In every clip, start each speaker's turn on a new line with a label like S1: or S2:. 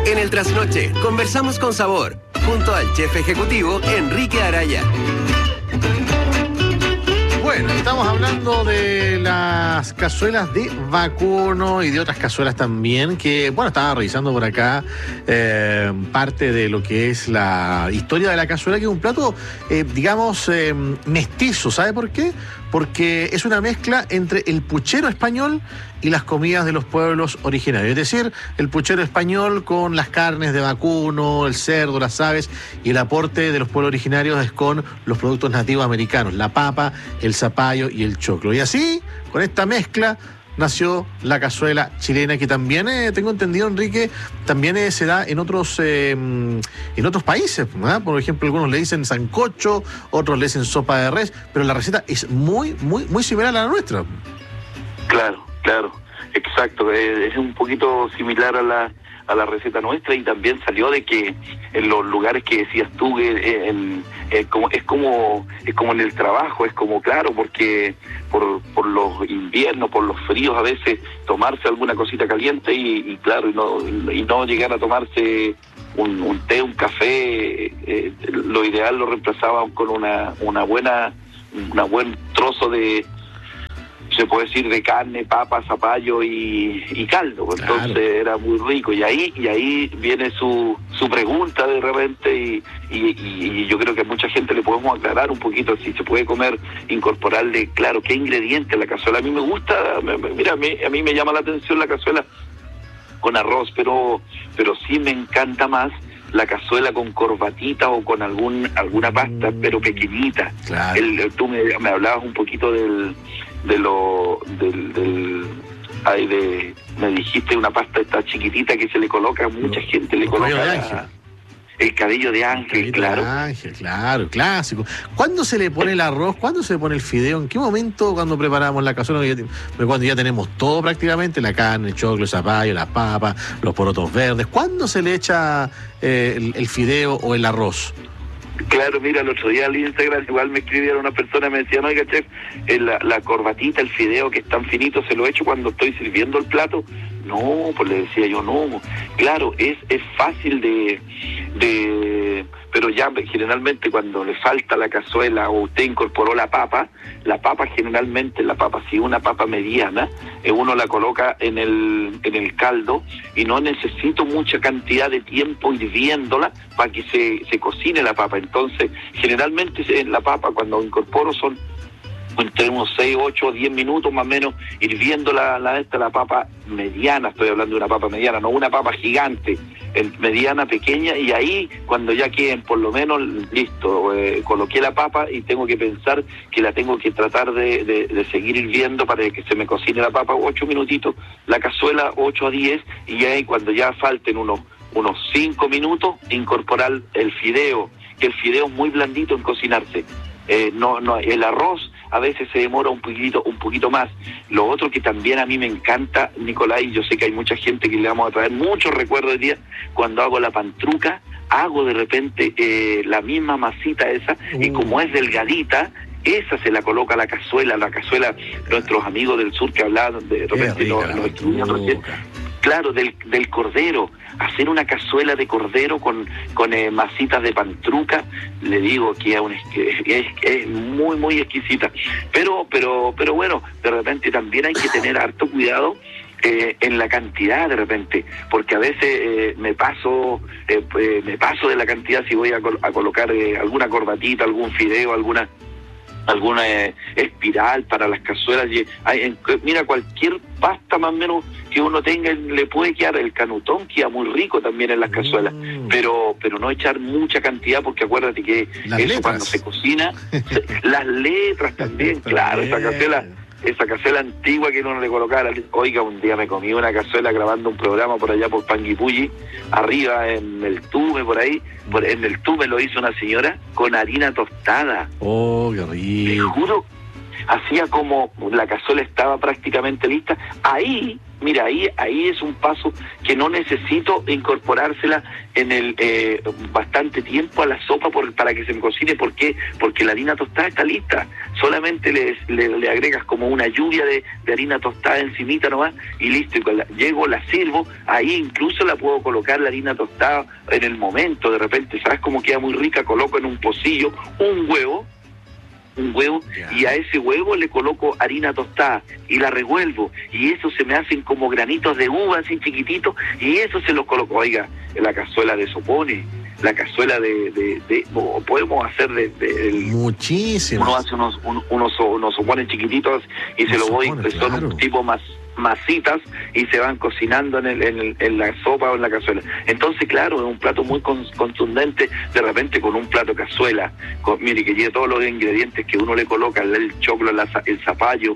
S1: En el Trasnoche, conversamos con sabor, junto al chef ejecutivo Enrique Araya.
S2: Bueno, estamos hablando de las cazuelas de vacuno y de otras cazuelas también, que, bueno, estaba revisando por acá parte de lo que es la historia de la cazuela, que es un plato, digamos, mestizo. ¿Sabe por qué? Porque es una mezcla entre el puchero español y las comidas de los pueblos originarios. Es decir, el puchero español con las carnes de vacuno, el cerdo, las aves, y el aporte de los pueblos originarios es con los productos nativos americanos, la papa, el zapallo y el choclo. Y así, con esta mezcla, nació la cazuela chilena, que también, tengo entendido, Enrique, también se da en otros países, ¿no? Por ejemplo, algunos le dicen sancocho, otros le dicen sopa de res, pero la receta es muy similar a la nuestra.
S3: Claro, exacto, es un poquito similar a la receta nuestra, y también salió de que en los lugares que decías tú, es como en el trabajo, es como, claro, porque por los inviernos, por los fríos, a veces tomarse alguna cosita caliente y no llegar a tomarse un té, un café, lo ideal lo reemplazaban con una buen trozo de, se puede decir, de carne, papa, zapallo y caldo. Entonces, claro, era muy rico. Y ahí viene su pregunta de repente, y yo creo que a mucha gente le podemos aclarar un poquito si se puede comer, incorporarle, claro, qué ingredientes a la cazuela. A mí me gusta, mira, a mí me llama la atención la cazuela con arroz, pero sí me encanta más la cazuela con corbatita o con alguna pasta, pero pequeñita.
S2: Claro.
S3: Tú me hablabas un poquito me dijiste una pasta esta chiquitita que se le coloca, mucha gente le coloca el cabello de ángel, claro.
S2: Claro, clásico. ¿Cuándo se le pone el arroz? ¿Cuándo se le pone el fideo? ¿En qué momento cuando preparamos la cazuela? Cuando ya tenemos todo prácticamente, la carne, el choclo, el zapallo, las papas, los porotos verdes. ¿Cuándo se le echa el fideo o el arroz?
S3: Claro, mira, el otro día al Instagram igual me escribieron una persona y me decían, oiga, chef, la corbatita, el fideo que es tan finito, ¿se lo echo cuando estoy sirviendo el plato? No, pues le decía yo, no. Claro, es fácil pero ya generalmente cuando le falta la cazuela o usted incorporó la papa generalmente, si una papa mediana, uno la coloca en el caldo y no necesito mucha cantidad de tiempo hirviéndola para que se cocine la papa. Entonces, generalmente la papa cuando incorporo son entre unos 6, 8, 10 minutos más o menos hirviendo la papa mediana. Estoy hablando de una papa mediana, no una papa gigante, mediana, pequeña, y ahí cuando ya queden por lo menos listo, coloqué la papa y tengo que pensar que la tengo que tratar de seguir hirviendo para que se me cocine la papa 8 minutitos, la cazuela 8 a 10, y ahí cuando ya falten unos 5 minutos incorporar el fideo, que el fideo es muy blandito en cocinarse. El arroz a veces se demora un poquito más. Lo otro que también a mí me encanta, Nicolás, y yo sé que hay mucha gente que le vamos a traer muchos recuerdos de día, cuando hago la pantruca, hago de repente la misma masita esa, y como es delgadita, esa se la coloca a la cazuela, nuestros amigos del sur que hablaban de repente, nos estudian recién. Claro, del cordero, hacer una cazuela de cordero con masitas de pantruca, le digo que es muy exquisita. Pero bueno, de repente también hay que tener harto cuidado en la cantidad de repente, porque a veces me paso de la cantidad si voy a colocar alguna corbatita, algún fideo, alguna espiral para las cazuelas. Mira, cualquier pasta más o menos que uno tenga le puede quedar. El canutón queda muy rico también en las cazuelas, pero no echar mucha cantidad, porque acuérdate que
S2: las
S3: eso
S2: letras,
S3: cuando se cocina, las letras también, claro, esa cazuela antigua que uno le colocaba. Oiga, un día me comí una cazuela grabando un programa por allá por Panguipulli, arriba en el Tume, por ahí, en el Tume lo hizo una señora con harina tostada.
S2: Oh, qué rico.
S3: hacía como la cazuela estaba prácticamente lista. Ahí, mira, ahí es un paso que no necesito incorporársela en el bastante tiempo a la sopa para que se me cocine. ¿Por qué? Porque la harina tostada está lista. Solamente le agregas como una lluvia de harina tostada encimita nomás y listo. Y llego, la sirvo, ahí incluso la puedo colocar la harina tostada en el momento. De repente, ¿sabes cómo queda muy rica? Coloco en un pocillo un huevo, y a ese huevo le coloco harina tostada y la revuelvo, y eso se me hacen como granitos de uva así chiquititos, y eso se los coloco. Oiga, la cazuela de sopones, la cazuela podemos hacer
S2: muchísimo.
S3: Uno hace unos sopones chiquititos y se los voy, son claro, un tipo masitas, y se van cocinando en la sopa o en la cazuela. Entonces, claro, es un plato muy contundente. De repente, con un plato de cazuela, mire, que lleva todos los ingredientes que uno le coloca, el choclo, el zapallo,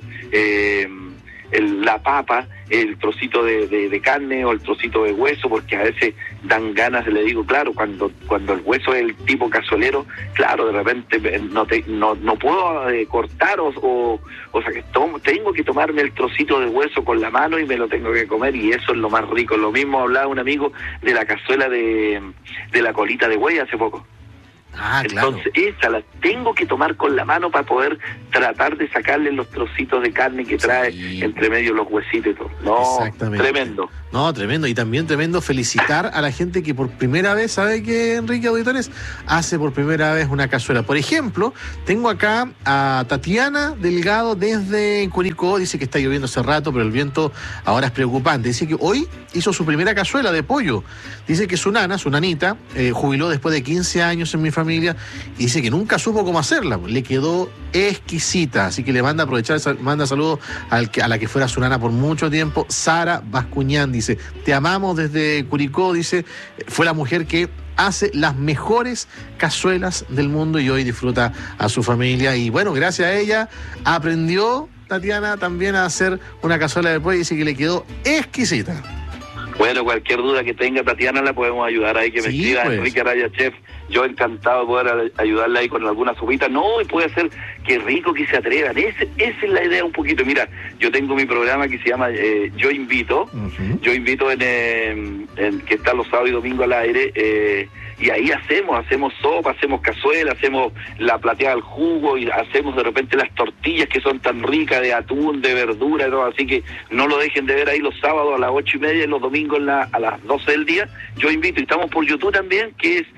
S3: la papa, el trocito de carne o el trocito de hueso, porque a veces dan ganas, le digo, claro, cuando el hueso es el tipo cazuelero, claro, de repente no puedo cortar o sea que tengo que tomarme el trocito de hueso con la mano y me lo tengo que comer, y eso es lo más rico. Lo mismo hablaba un amigo de la cazuela de la colita de buey hace poco.
S2: Ah, claro.
S3: Entonces esa la tengo que tomar con la mano para poder tratar de sacarle los trocitos de carne que trae entre medio los huesitos y todo. No, tremendo.
S2: No, tremendo. Y también tremendo felicitar a la gente que por primera vez, ¿sabe qué, Enrique, auditores? Hace por primera vez una cazuela. Por ejemplo, tengo acá a Tatiana Delgado desde Curicó. Dice que está lloviendo hace rato, pero el viento ahora es preocupante. Dice que hoy hizo su primera cazuela de pollo. Dice que su nanita, jubiló después de 15 años en mi familia, y dice que nunca supo cómo hacerla. Le quedó exquisita. Así que le manda saludos a la que fuera su nana por mucho tiempo, Sara Bascuñán. Dice, te amamos desde Curicó. Dice, fue la mujer que hace las mejores cazuelas del mundo y hoy disfruta a su familia. Y bueno, gracias a ella aprendió Tatiana también a hacer una cazuela de pollo y dice que le quedó exquisita.
S3: Bueno, cualquier duda que tenga Tatiana la podemos ayudar ahí, que me escriba pues. Enrique Araya Chef. Yo encantado de poder ayudarle ahí con alguna sopita. No, y puede ser que rico que se atrevan. Esa es la idea un poquito. Mira, yo tengo mi programa que se llama Yo Invito. Uh-huh. Yo Invito en que está los sábados y domingos al aire. Y ahí hacemos sopa, hacemos cazuela, hacemos la plateada al jugo y hacemos de repente las tortillas que son tan ricas de atún, de verdura y todo. Así que no lo dejen de ver ahí los sábados a las 8:30 y los domingos a las 12 del día. Yo Invito, y estamos por YouTube también, que es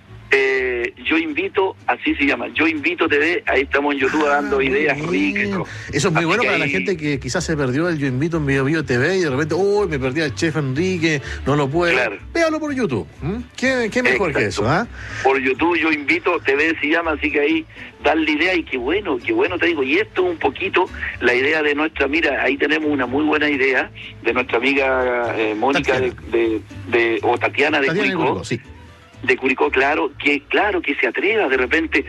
S3: Yo Invito, así se llama, Yo Invito TV. Ahí estamos en YouTube dando ideas ricas.
S2: Eso es muy bueno para la gente que quizás se perdió el Yo Invito en Bio TV y de repente, me perdí al chef Enrique, no lo puedo. Claro. Véalo por YouTube. ¿Qué mejor Exacto. que eso?
S3: Por YouTube, Yo Invito TV se llama, así que ahí darle idea. Y qué bueno te digo. Y esto es un poquito la idea de nuestra, mira, ahí tenemos una muy buena idea de nuestra amiga Mónica Tatiana de Curicó. Sí. De Curicó, claro que se atreva de repente.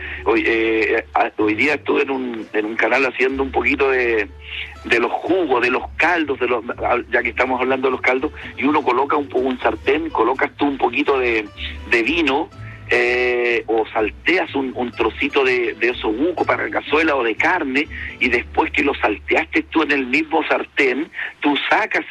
S3: Hoy día estuve en un canal haciendo un poquito de los jugos, de los caldos, ya que estamos hablando de los caldos, y uno coloca un sartén, colocas tú un poquito de vino, o salteas un trocito de osobuco para cazuela o de carne, y después que lo salteaste tú en el mismo sartén, tú sacas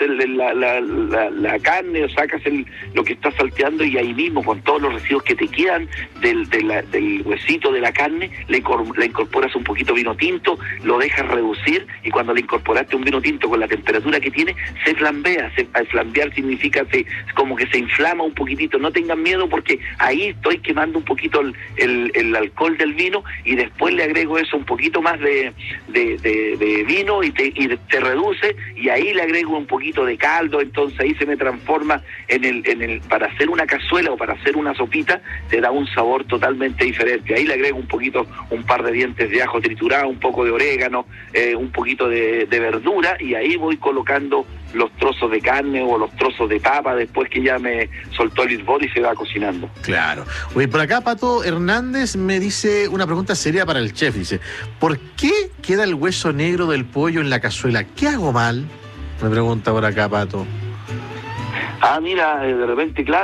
S3: la carne o sacas lo que estás salteando, y ahí mismo con todos los residuos que te quedan del huesito de la carne, le incorporas un poquito de vino tinto, lo dejas reducir, y cuando le incorporaste un vino tinto con la temperatura que tiene, se flambea. Flambear significa como que se inflama un poquitito. No tengan miedo, porque ahí estoy quemando un poquito el alcohol del vino, y después le agrego eso, un poquito más de vino, y te reduce, y ahí le agrego un poquito de caldo. Entonces ahí se me transforma para hacer una cazuela o para hacer una sopita, te da un sabor totalmente diferente. Ahí le agrego un par de dientes de ajo triturado, un poco de orégano, un poquito de verdura, y ahí voy colocando los trozos de carne o los trozos de papa después que ya me soltó el hervor y se va cocinando.
S2: Claro. Oye, por acá Pato Hernández me dice una pregunta seria para el chef. Dice, ¿por qué queda el hueso negro del pollo en la cazuela? ¿Qué hago mal? Me pregunta por acá Pato.
S3: Mira, de repente, claro,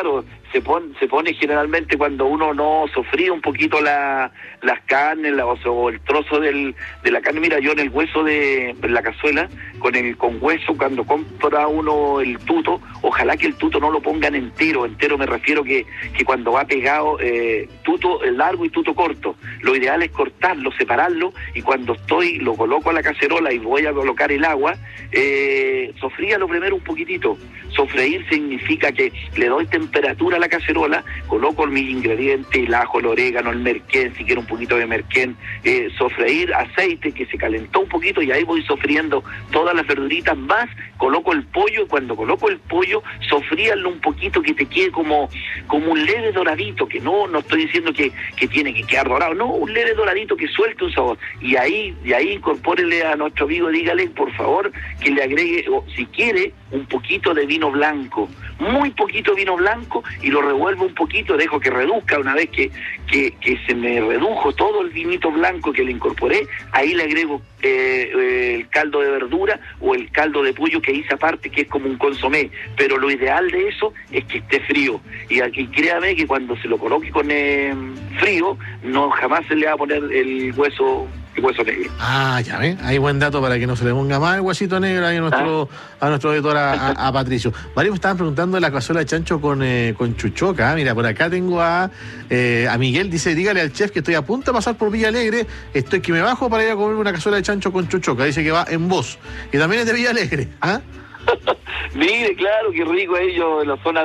S3: se pone generalmente cuando uno no sofría un poquito las carnes o el trozo de la carne. Mira, yo en el hueso de la cazuela, con hueso, cuando compra uno el tuto, ojalá que el tuto no lo pongan entero me refiero que cuando va pegado, tuto largo y tuto corto. Lo ideal es cortarlo, separarlo, y cuando lo coloco a la cacerola y voy a colocar el agua, sofríalo primero un poquitito. Sofreír significa que le doy temperatura a la cacerola, coloco mis ingredientes, el ajo, el orégano, el merquén, si quiero un poquito de merquén, sofreír aceite que se calentó un poquito, y ahí voy sofriendo todas las verduritas más, coloco el pollo, y cuando coloco el pollo, sofríalo un poquito, que te quede como un leve doradito, que no estoy diciendo que tiene que quedar dorado, no, un leve doradito que suelte un sabor, y ahí incorpórele a nuestro amigo, dígale por favor que le agregue, o si quiere, un poquito de vino blanco, muy poquito vino blanco, y lo revuelvo un poquito, dejo que reduzca. Una vez que se me redujo todo el vinito blanco que le incorporé, ahí le agrego el caldo de verdura o el caldo de pollo que hice aparte, que es como un consomé, pero lo ideal de eso es que esté frío, y créame que cuando se lo coloque con frío, no jamás se le va a poner el hueso negro.
S2: Ah, ya ven, hay buen dato para que no se le ponga más el huesito negro ahí a nuestro editor, a Patricio. Mario, me estaban preguntando de la cazuela de chancho con chuchoca. Mira, por acá tengo a Miguel, dice, dígale al chef que estoy a punto de pasar por Villa Alegre, estoy que me bajo para ir a comer una cazuela de chancho con chuchoca. Dice que va en Voz, y también es de Villa Alegre. ¿Ah?
S3: Mire, claro, qué rico ahí, yo en la zona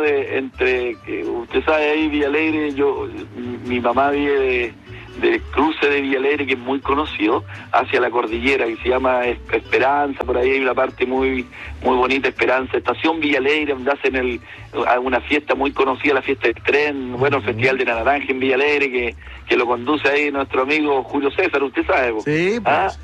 S3: usted sabe, ahí Villa Alegre, mi mamá vive del cruce de Villa Alegre, que es muy conocido, hacia la cordillera, que se llama Esperanza, por ahí hay una parte muy muy bonita, Esperanza, Estación Villa Alegre, donde hacen una fiesta muy conocida, la fiesta del tren, bueno, el Festival de la Naranja en Villa Alegre, que lo conduce ahí nuestro amigo Julio César, usted sabe.
S2: Sí, pues.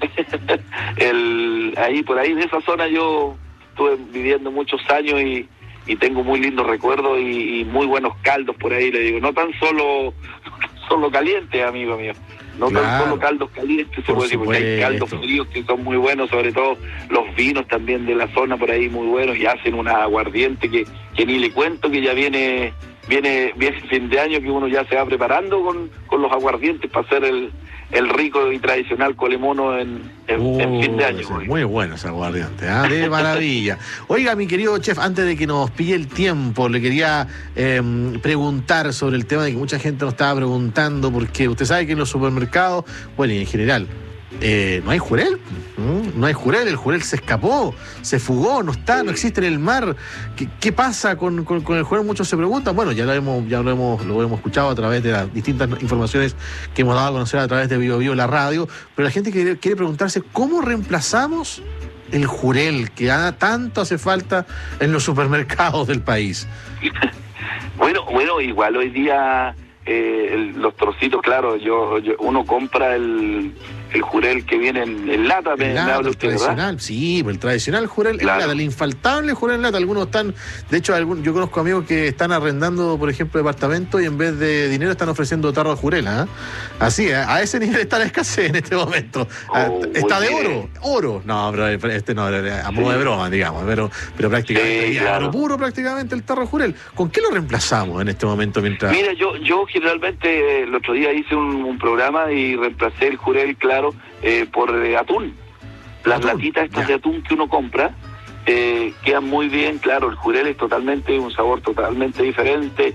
S3: Ahí, por ahí, de esa zona yo estuve viviendo muchos años y tengo muy lindos recuerdos y muy buenos caldos por ahí, le digo, no tan solo calientes, amigo mío, no tan solo caldos calientes, se puede decir, porque hay caldos fríos que son muy buenos, sobre todo los vinos también de la zona por ahí muy buenos, y hacen una aguardiente que ni le cuento, que ya viene fin de año, que uno ya se va preparando con los aguardientes para hacer el rico y tradicional colemono en fin de año.
S2: Muy bueno ese aguardiente, de maravilla. Oiga, mi querido chef, antes de que nos pille el tiempo, le quería preguntar sobre el tema de que mucha gente nos estaba preguntando, porque usted sabe que en los supermercados, bueno, y en general, no hay jurel, no hay jurel, el jurel se escapó, se fugó, no existe en el mar. ¿Qué pasa con el jurel? Muchos se preguntan. Bueno, ya lo hemos escuchado a través de las distintas informaciones que hemos dado a conocer a través de Bio Bio, la radio, pero la gente quiere preguntarse ¿cómo reemplazamos el jurel que tanto hace falta en los supermercados del país?
S3: Bueno, igual hoy día los trocitos, claro, uno compra el jurel que viene en lata,
S2: el tradicional, ¿verdad? Sí, el tradicional jurel, claro. En lata, el infaltable jurel en lata. Algunos están, de hecho, yo conozco amigos que están arrendando, por ejemplo, departamentos y en vez de dinero están ofreciendo tarro de jurel, Así, a ese nivel está la escasez en este momento. Está de oro. No, pero no, a modo de broma, digamos, pero prácticamente, sí, claro. Oro puro prácticamente el tarro de jurel. ¿Con qué lo reemplazamos en este momento? Mira,
S3: yo generalmente el otro día hice un programa y reemplacé el jurel, claro, por atún. Las latitas estas de atún que uno compra quedan muy bien, claro, el jurel es un sabor totalmente diferente.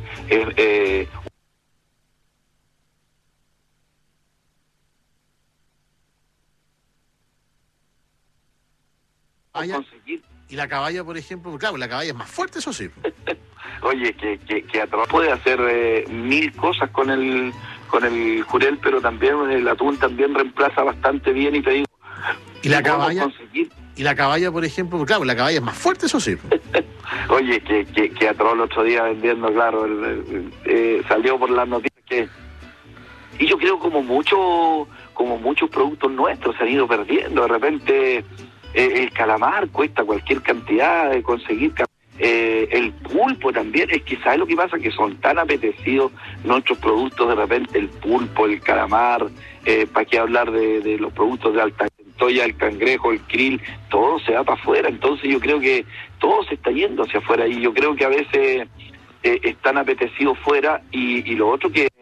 S2: Y la caballa, por ejemplo, claro, la caballa es más fuerte, eso sí.
S3: Oye, que atrás puede hacer 1000 cosas con el jurel, pero también el atún también reemplaza bastante bien, y te digo.
S2: Y la caballa, por ejemplo, claro, la caballa es más fuerte, eso sí.
S3: Oye, que atroz el otro día vendiendo, claro, salió por las noticias y yo creo como muchos productos nuestros se han ido perdiendo. De repente el calamar cuesta cualquier cantidad de conseguir. El pulpo también, es que ¿sabes lo que pasa? Que son tan apetecidos nuestros productos, de repente el pulpo, el calamar, para qué hablar de los productos de alta centolla, el cangrejo, el krill, todo se va para afuera. Entonces yo creo que todo se está yendo hacia afuera, y yo creo que a veces están apetecidos fuera, y lo otro que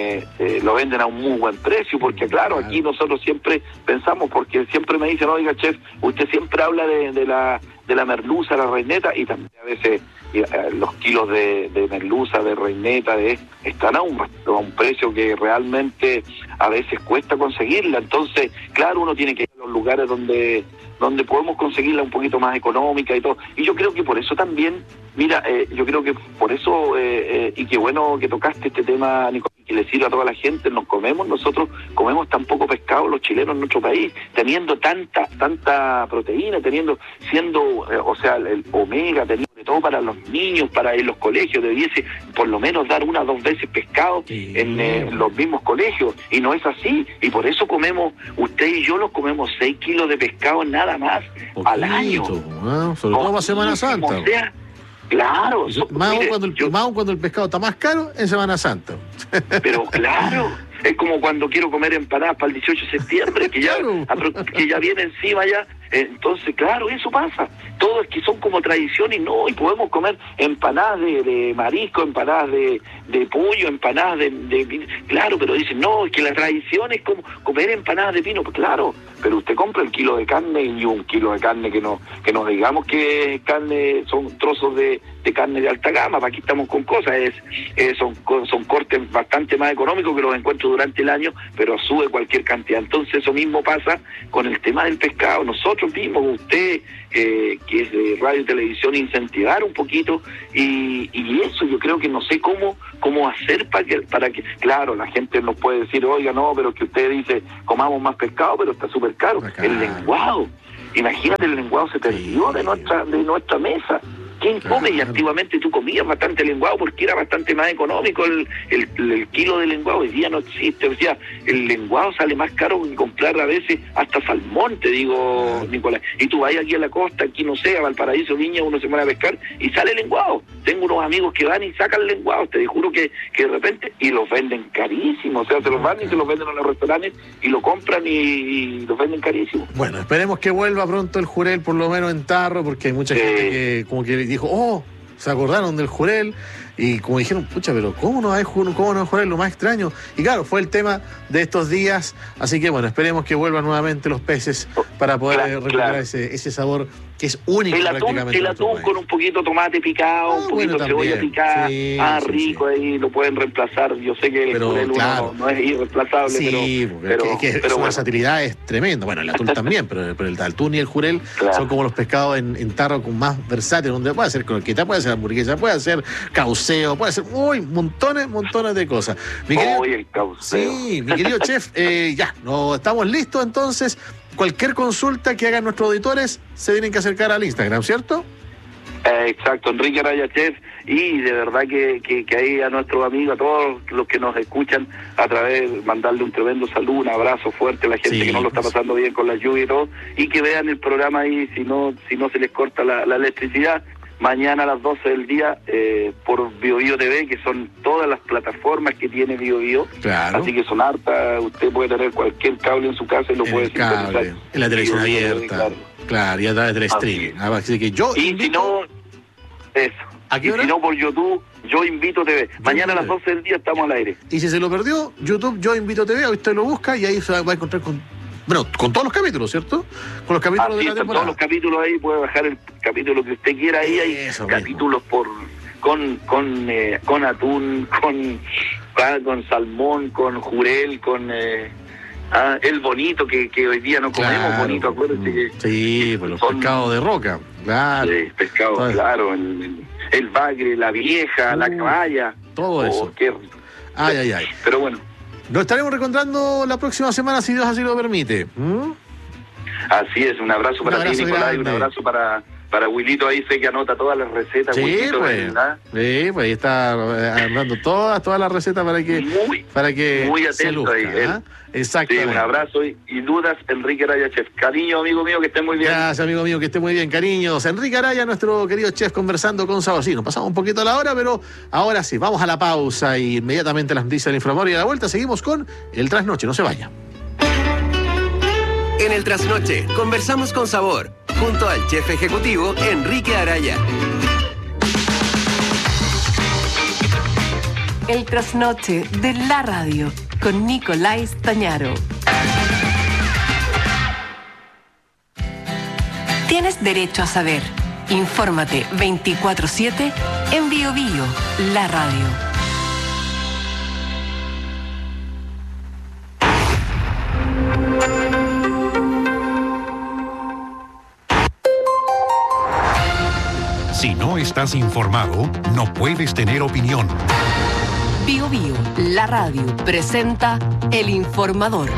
S3: lo venden a un muy buen precio, porque claro, aquí nosotros siempre pensamos, porque siempre me dicen, oiga chef, usted siempre habla de la merluza, la reineta, y también a veces los kilos de merluza, de reineta, están a un precio que realmente a veces cuesta conseguirla. Entonces, claro, uno tiene que ir a los lugares donde podemos conseguirla un poquito más económica y todo. Y yo creo que por eso también, mira, yo creo que por eso, y qué bueno que tocaste este tema, Nicolás, que le sirve a toda la gente. Nosotros comemos tan poco pescado los chilenos en nuestro país, teniendo tanta proteína, siendo el omega, teniendo de todo para los niños, para en los colegios, debiese por lo menos dar 1 o 2 veces pescado en los mismos colegios, y no es así, y por eso usted y yo nos comemos 6 kilos de pescado nada más al año.
S2: Sobre todo para Semana Santa.
S3: O sea, claro.
S2: Más aún cuando el pescado está más caro en Semana Santa.
S3: Pero claro, es como cuando quiero comer empanadas para el 18 de septiembre, que ya viene encima ya. Entonces, claro, eso pasa. Todo es que son como tradiciones, y podemos comer empanadas de marisco, empanadas de pollo, empanadas de claro, pero dicen, no, es que la tradición es como comer empanadas de pino. Pues claro, pero usted compra el kilo de carne, y un kilo de carne que no digamos que es carne, son trozos de carne de alta gama. Aquí estamos con cosas, son cortes bastante más económicos que los encuentro durante el año, pero sube cualquier cantidad. Entonces eso mismo pasa con el tema del pescado. Nosotros mismos, usted que es de radio y televisión, incentivar un poquito, y eso yo creo que no sé cómo hacer para que claro, la gente nos puede decir, oiga, no, pero que usted dice comamos más pescado, pero está súper caro. El lenguado, imagínate, el lenguado se perdió de nuestra mesa. ¿Quién come? Y antiguamente tú comías bastante lenguado porque era bastante más económico el kilo de lenguado. Hoy día no existe. O sea, el lenguado sale más caro que comprar a veces hasta salmón, te digo, Nicolás. Y tú vas aquí a la costa, aquí no sé, a Valparaíso, Viña, uno se pone a pescar y sale lenguado. Tengo unos amigos que van y sacan lenguado, te juro que de repente, y los venden carísimo. O sea, se los van y se los venden a los restaurantes y lo compran y los venden carísimo.
S2: Bueno, esperemos que vuelva pronto el jurel, por lo menos en tarro, porque hay mucha gente que como que dijo, se acordaron del jurel, y como dijeron, pucha, pero ¿cómo no hay jurel? Lo más extraño. Y claro, fue el tema de estos días, así que bueno, esperemos que vuelvan nuevamente los peces para poder recuperar ese sabor que es único prácticamente.
S3: El atún con un poquito de tomate picado, un poquito de cebolla picada, rico, ahí lo pueden reemplazar. Yo sé que el jurel no es irreemplazable, pero
S2: su versatilidad es tremenda. Bueno, el atún también, pero el atún y el jurel son como los pescados en tarro con más versátil, donde puede ser croqueta, puede ser hamburguesa, puede ser cauceo, puede ser montones de cosas.
S3: El cauceo.
S2: Sí, mi querido chef, estamos listos entonces. Cualquier consulta que hagan nuestros auditores se tienen que acercar al Instagram, ¿cierto?
S3: Exacto, Enrique Araya Chef, y de verdad que ahí a nuestros amigos, a todos los que nos escuchan a través, mandarle un tremendo saludo, un abrazo fuerte a la gente que no lo está pasando bien con la lluvia y todo, y que vean el programa ahí, si no se les corta la electricidad, mañana a las 12 del día por BioBio TV, que son todas las plataformas que tiene BioBio.
S2: Claro.
S3: Así que son hartas, usted puede tener cualquier cable en su casa y lo puede sintonizar.
S2: En la televisión abierta. Claro, y a través del streaming. Así que yo invito... ¿A qué hora?
S3: Si no, por YouTube, Yo Invito TV. Mañana a las 12 del día estamos al aire.
S2: Y si se lo perdió, YouTube Yo Invito TV, usted lo busca y ahí se va a encontrar con todos los capítulos, ¿cierto? Con los capítulos de la temporada.
S3: Todos los capítulos ahí, puede bajar el capítulo que usted quiera. Ahí hay capítulos con atún, con salmón, con jurel, con... el bonito que hoy día no comemos, bonito, acuérdense que...
S2: Sí, pues los pescados de roca, claro.
S3: Sí, pescados, claro, el bagre, la vieja, la caballa.
S2: Todo eso.
S3: Qué rico.
S2: Ay.
S3: Pero bueno.
S2: Nos estaremos reencontrando la próxima semana, si Dios así lo permite.
S3: Así es, un abrazo para ti, Nicolás, y un abrazo para Wilito. Ahí sé que anota todas las recetas.
S2: Sí,
S3: Wilito,
S2: pues ahí está hablando todas las recetas para que
S3: muy atento ahí.
S2: Exactamente.
S3: Sí, un abrazo y dudas, Enrique Araya Chef. Cariño, amigo mío, que esté muy bien.
S2: Gracias, amigo mío, que esté muy bien, cariños. Enrique Araya, nuestro querido chef, conversando con Sabor. Sí, nos pasamos un poquito a la hora, pero ahora sí, vamos a la pausa y inmediatamente las noticias del Inframor, y a la vuelta seguimos con el Trasnoche. No se vaya.
S1: En el Trasnoche, conversamos con sabor, junto al chef ejecutivo Enrique Araya.
S4: el trasnoche de la radio con Nicolás Tañaro. Tienes derecho a saber. Infórmate 24/7 en Bio Bio, la radio.
S5: Si no estás informado, no puedes tener opinión.
S4: Bio Bio, la radio, presenta El Informador.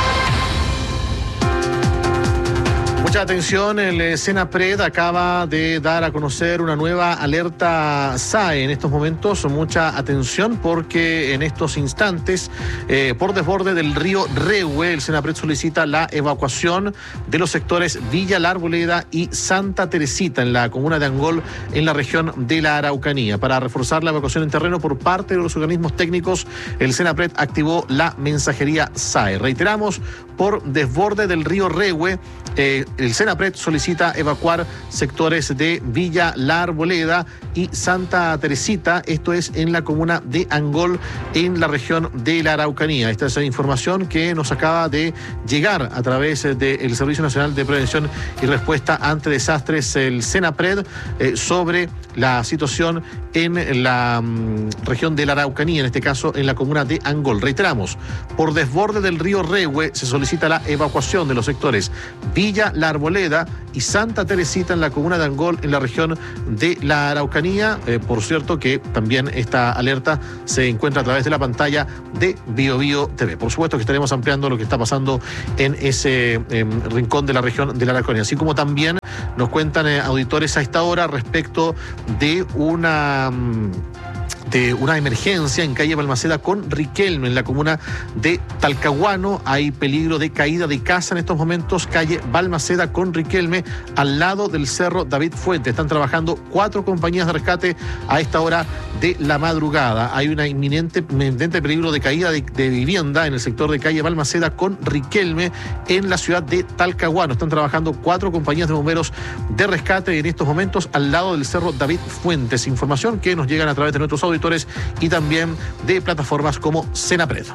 S2: Mucha atención, el Senapred acaba de dar a conocer una nueva alerta SAE. En estos momentos, mucha atención porque en estos instantes, por desborde del río Rehue, el Senapred solicita la evacuación de los sectores Villa La Arboleda y Santa Teresita en la comuna de Angol, en la región de la Araucanía. Para reforzar la evacuación en terreno por parte de los organismos técnicos, el Senapred activó la mensajería SAE. Reiteramos, por desborde del río Rehue, el Senapred solicita evacuar sectores de Villa La Arboleda y Santa Teresita, esto es en la comuna de Angol, en la región de la Araucanía. Esta es la información que nos acaba de llegar a través del Servicio Nacional de Prevención y Respuesta ante Desastres, el Senapred, sobre la situación en la región de la Araucanía, en este caso en la comuna de Angol. Reiteramos, por desborde del río Rehue se solicita la evacuación de los sectores Villa La Arboleda y Santa Teresita en la comuna de Angol, en la región de la Araucanía. Por cierto que también esta alerta se encuentra a través de la pantalla de Bio Bio TV. Por supuesto que estaremos ampliando lo que está pasando en ese rincón de la región de la Araucanía, así como también nos cuentan auditores a esta hora respecto de una emergencia en calle Balmaceda con Riquelme, en la comuna de Talcahuano. Hay peligro de caída de casa en estos momentos, calle Balmaceda con Riquelme, al lado del cerro David Fuente. Están trabajando 4 compañías de rescate a esta hora de la madrugada. Hay una inminente peligro de caída de vivienda en el sector de calle Balmaceda con Riquelme, en la ciudad de Talcahuano. Están trabajando 4 compañías de bomberos de rescate en estos momentos al lado del cerro David Fuentes. Información que nos llegan a través de nuestros auditores y también de plataformas como Senapred.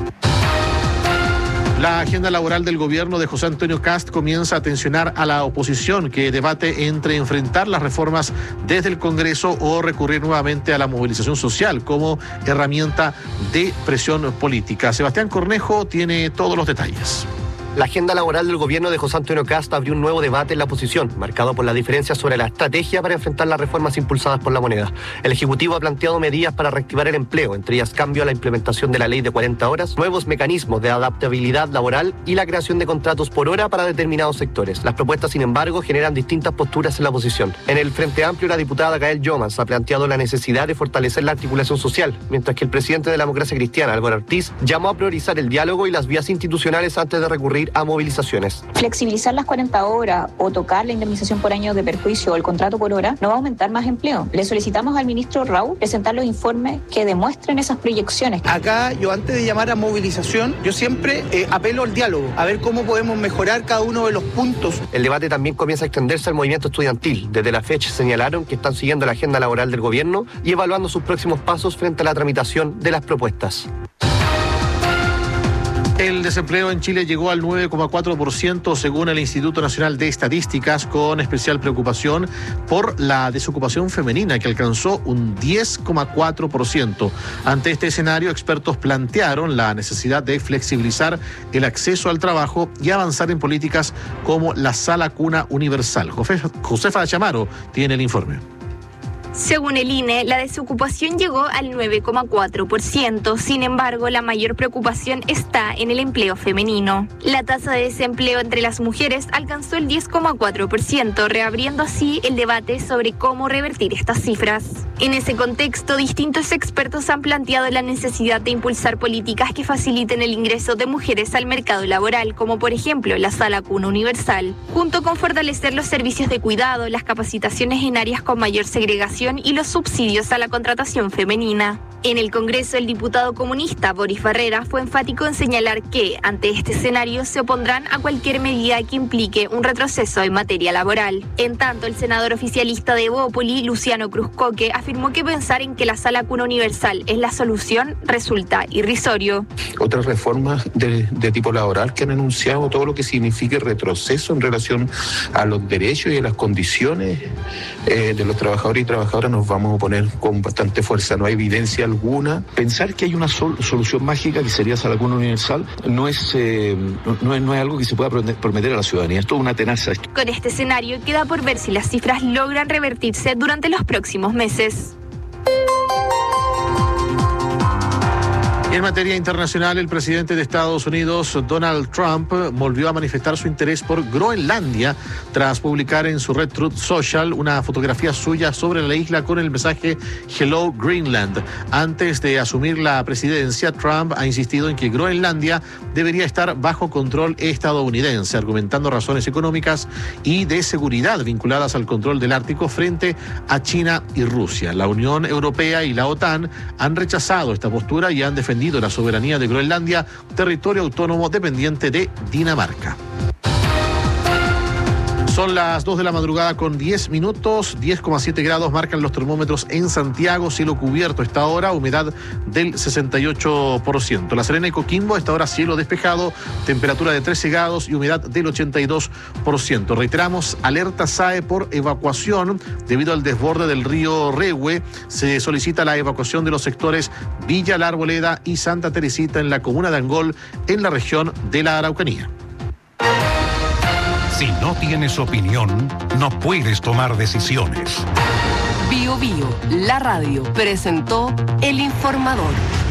S2: La agenda laboral del gobierno de José Antonio Kast comienza a tensionar a la oposición, que debate entre enfrentar las reformas desde el Congreso o recurrir nuevamente a la movilización social como herramienta de presión política. Sebastián Cornejo tiene todos los detalles.
S6: La agenda laboral del gobierno de José Antonio Kast abrió un nuevo debate en la oposición, marcado por la diferencia sobre la estrategia para enfrentar las reformas impulsadas por la moneda. El Ejecutivo ha planteado medidas para reactivar el empleo, entre ellas cambio a la implementación de la ley de 40 horas, nuevos mecanismos de adaptabilidad laboral y la creación de contratos por hora para determinados sectores. Las propuestas, sin embargo, generan distintas posturas en la oposición. En el Frente Amplio, la diputada Gael Yomans ha planteado la necesidad de fortalecer la articulación social, mientras que el presidente de la Democracia Cristiana, Álvaro Ortiz, llamó a priorizar el diálogo y las vías institucionales antes de recurrir a movilizaciones.
S7: Flexibilizar las 40 horas o tocar la indemnización por año de perjuicio o el contrato por hora no va a aumentar más empleo. Le solicitamos al ministro Raúl presentar los informes que demuestren esas proyecciones.
S8: Acá yo, antes de llamar a movilización, yo siempre apelo al diálogo, a ver cómo podemos mejorar cada uno de los puntos.
S6: El debate también comienza a extenderse al movimiento estudiantil. Desde la fecha señalaron que están siguiendo la agenda laboral del gobierno y evaluando sus próximos pasos frente a la tramitación de las propuestas.
S2: El desempleo en Chile llegó al 9,4% según el Instituto Nacional de Estadísticas, con especial preocupación por la desocupación femenina, que alcanzó un 10,4%. Ante este escenario, expertos plantearon la necesidad de flexibilizar el acceso al trabajo y avanzar en políticas como la Sala Cuna Universal. Josefa Chamaro tiene el informe.
S9: Según el INE, la desocupación llegó al 9,4%. Sin embargo, la mayor preocupación está en el empleo femenino. La tasa de desempleo entre las mujeres alcanzó el 10,4%, reabriendo así el debate sobre cómo revertir estas cifras. En ese contexto, distintos expertos han planteado la necesidad de impulsar políticas que faciliten el ingreso de mujeres al mercado laboral, como por ejemplo la Sala Cuna Universal, junto con fortalecer los servicios de cuidado, las capacitaciones en áreas con mayor segregación y los subsidios a la contratación femenina. En el Congreso, el diputado comunista Boris Barrera fue enfático en señalar que, ante este escenario, se opondrán a cualquier medida que implique un retroceso en materia laboral. En tanto, el senador oficialista de Evópoli, Luciano Cruzcoque, afirmó que pensar en que la sala cuna universal es la solución resulta irrisorio.
S10: Otras reformas de tipo laboral que han anunciado todo lo que signifique retroceso en relación a los derechos y a las condiciones de los trabajadores y trabajadoras nos vamos a oponer con bastante fuerza. No hay evidencia alguna.
S11: Pensar que hay una solución mágica que sería sala cuna universal no es algo que se pueda prometer a la ciudadanía. Esto es una tenaza.
S9: Con este escenario queda por ver si las cifras logran revertirse durante los próximos meses.
S2: En materia internacional, el presidente de Estados Unidos, Donald Trump, volvió a manifestar su interés por Groenlandia tras publicar en su red Truth Social una fotografía suya sobre la isla con el mensaje Hello Greenland. Antes de asumir la presidencia, Trump ha insistido en que Groenlandia debería estar bajo control estadounidense, argumentando razones económicas y de seguridad vinculadas al control del Ártico frente a China y Rusia. La Unión Europea y la OTAN han rechazado esta postura y han defendido la soberanía de Groenlandia, territorio autónomo dependiente de Dinamarca. Son las 2 de la madrugada con 10 minutos, 10,7 grados marcan los termómetros en Santiago, cielo cubierto a esta hora, humedad del 68%. La Serena y Coquimbo a esta hora cielo despejado, temperatura de 13 grados y humedad del 82%. Reiteramos, alerta SAE por evacuación debido al desborde del río Rehue. Se solicita la evacuación de los sectores Villa La Arboleda y Santa Teresita en la comuna de Angol, en la región de la Araucanía.
S5: Si no tienes opinión, no puedes tomar decisiones.
S4: Bio Bio, la radio, presentó El Informador.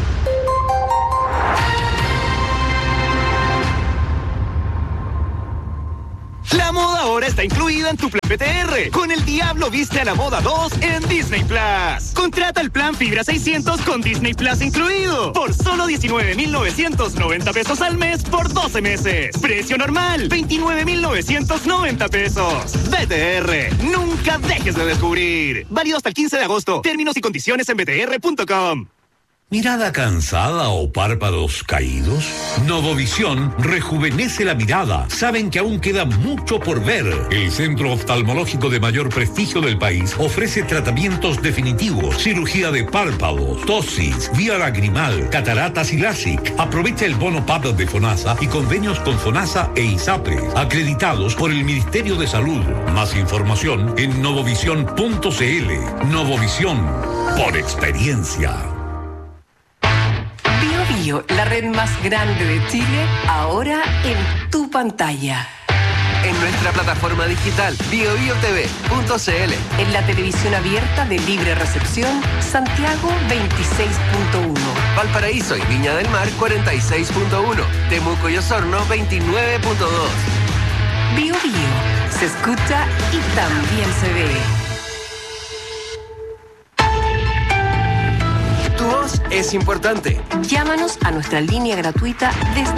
S12: La moda ahora está incluida en tu plan PTR. Con El Diablo Viste a la Moda 2 en Disney Plus. Contrata el plan Fibra 600 con Disney Plus incluido. Por solo 19,990 pesos al mes por 12 meses. Precio normal, 29,990 pesos. BTR, nunca dejes de descubrir. Válido hasta el 15 de agosto. Términos y condiciones en btr.com.
S13: ¿Mirada cansada o párpados caídos? Novovisión rejuvenece la mirada. Saben que aún queda mucho por ver. El centro oftalmológico de mayor prestigio del país ofrece tratamientos definitivos, cirugía de párpados, tosis, vía lagrimal, cataratas y LASIK. Aprovecha el bono PAP de FONASA y convenios con FONASA e ISAPRE, acreditados por el Ministerio de Salud. Más información en novovisión.cl. Novovisión, por experiencia.
S4: Bio, la red más grande de Chile, ahora en tu pantalla.
S1: En nuestra plataforma digital biobiotv.cl.
S4: En la televisión abierta de libre recepción, Santiago 26.1.
S1: Valparaíso y Viña del Mar 46.1. Temuco y Osorno 29.2.
S4: Bio Bio, se escucha y también se ve.
S1: Tu voz es importante.
S4: Llámanos a nuestra línea gratuita desde